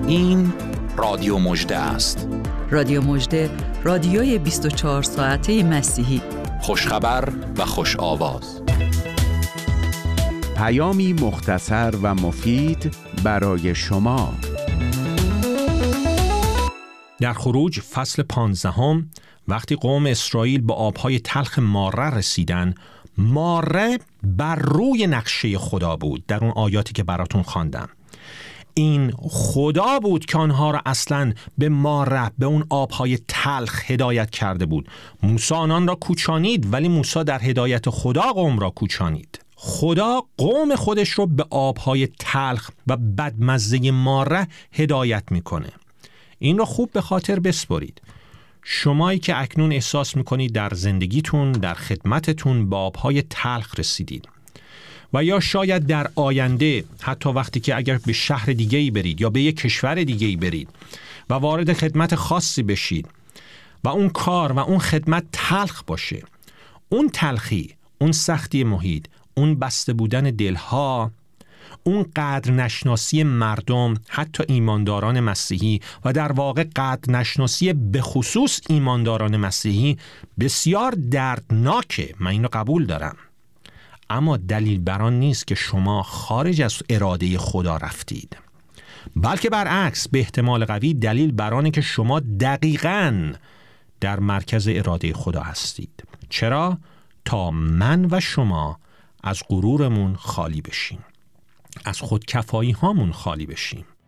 این رادیو مژده است. رادیو مژده، رادیوی 24 ساعته مسیحی. خوشخبر و خوش آواز. پیامی مختصر و مفید برای شما. در خروج فصل 15 وقتی قوم اسرائیل به آبهای تلخ ماره رسیدن، ماره بر روی نقشه خدا بود. در اون آیاتی که براتون خواندم، این خدا بود که آنها را اصلاً به ماره، به اون آبهای تلخ هدایت کرده بود. موسی آنان را کوچانید، ولی موسی در هدایت خدا قوم را کوچانید. خدا قوم خودش رو به آبهای تلخ و بدمزه ماره هدایت میکنه. این رو خوب به خاطر بسپارید. شمایی که اکنون احساس میکنید در زندگیتون، در خدمتتون به آبهای تلخ رسیدید، و یا شاید در آینده، حتی وقتی که اگر به شهر دیگه‌ای برید یا به یک کشور دیگه‌ای برید و وارد خدمت خاصی بشید و اون کار و اون خدمت تلخ باشه، اون تلخی، اون سختی محیط، اون بسته بودن دلها، اون قدر نشناسی مردم، حتی ایمانداران مسیحی، و در واقع قدر نشناسی به خصوص ایمانداران مسیحی بسیار دردناکه. من اینو قبول دارم، اما دلیل بر آن نیست که شما خارج از اراده خدا رفتید، بلکه برعکس، به احتمال قوی دلیل بر آنه که شما دقیقاً در مرکز اراده خدا هستید. چرا؟ تا من و شما از غرورمون خالی بشیم، از خودکفایی هامون خالی بشیم.